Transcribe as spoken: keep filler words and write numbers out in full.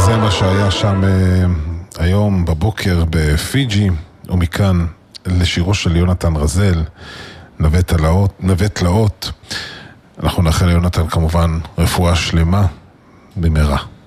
זה מה שהיה שם היום בבוקר בפיג'י, ומכאן לשירו של יונתן רזל, נווה תלאות, נווה תלאות. אנחנו נאחל ליונתן כמובן רפואה שלמה במהרה.